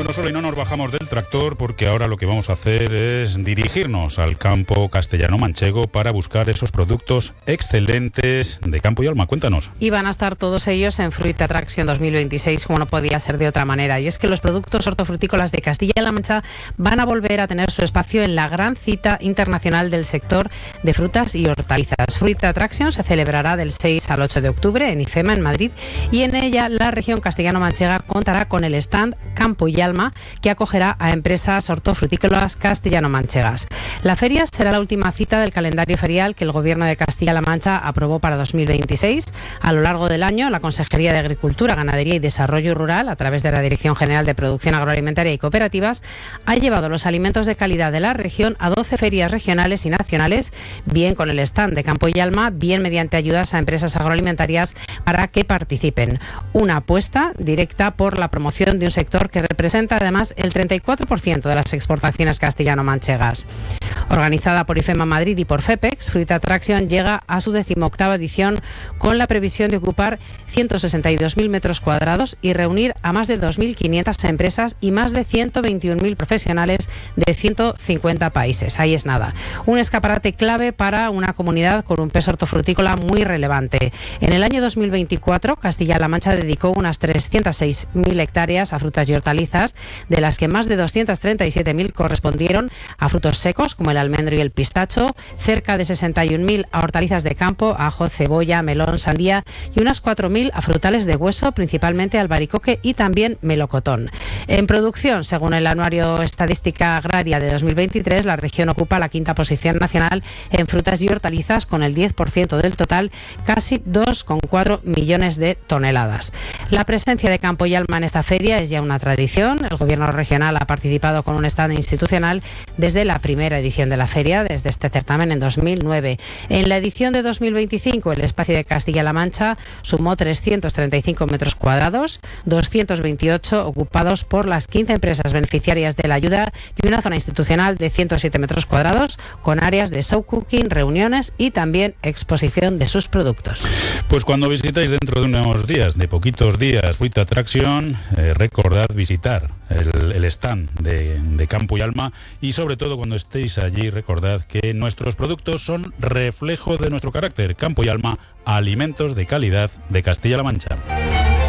Bueno, solo y no nos bajamos del tractor porque ahora lo que vamos a hacer es dirigirnos al campo castellano-manchego para buscar esos productos excelentes de campo y alma. Cuéntanos. Y van a estar todos ellos en Fruit Attraction 2026, como no podía ser de otra manera. Y es que los productos hortofrutícolas de Castilla-La Mancha van a volver a tener su espacio en la gran cita internacional del sector de frutas y hortalizas. Fruit Attraction se celebrará del 6 al 8 de octubre en IFEMA, en Madrid, y en ella la región castellano-manchega contará con el stand Campo y Alma, que acogerá a empresas hortofrutícolas castellano-manchegas. La feria será la última cita del calendario ferial que el Gobierno de Castilla-La Mancha aprobó para 2026. A lo largo del año, la Consejería de Agricultura, Ganadería y Desarrollo Rural, a través de la Dirección General de Producción Agroalimentaria y Cooperativas, ha llevado los alimentos de calidad de la región a 12 ferias regionales y nacionales, bien con el stand de Campo y Alma, bien mediante ayudas a empresas agroalimentarias para que participen. Una apuesta directa por la promoción de un sector que representa además el 34% de las exportaciones castellano-manchegas. Organizada por IFEMA Madrid y por FEPEX, Fruit Attraction llega a su 18ª edición con la previsión de ocupar 162.000 metros cuadrados y reunir a más de 2.500 empresas y más de 121.000 profesionales de 150 países. Ahí es nada. Un escaparate clave para una comunidad con un peso hortofrutícola muy relevante. En el año 2024, Castilla-La Mancha dedicó unas 306.000 hectáreas a frutas y hortalizas, de las que más de 237.000 correspondieron a frutos secos como el almendro y el pistacho, cerca de 61.000 a hortalizas de campo, ajo, cebolla, melón, sandía, y unas 4.000 a frutales de hueso, principalmente albaricoque y también melocotón. En producción, según el Anuario Estadística Agraria de 2023, la región ocupa la 5ª posición nacional en frutas y hortalizas con el 10% del total, casi 2,4 millones de toneladas. La presencia de Campo y Alma en esta feria es ya una tradición. El Gobierno regional ha participado con un stand institucional desde la primera edición de la feria, desde este certamen en 2009. En la edición de 2025, el espacio de Castilla-La Mancha sumó 335 metros cuadrados, 228 ocupados por las 15 empresas beneficiarias de la ayuda y una zona institucional de 107 metros cuadrados con áreas de show cooking, reuniones y también exposición de sus productos. Pues cuando visitáis dentro de unos días, de poquitos días, Fruit Attraction, recordad visitar el stand de Campo y Alma, y sobre todo cuando estéis allí recordad que nuestros productos son reflejo de nuestro carácter. Campo y Alma, alimentos de calidad de Castilla-La Mancha.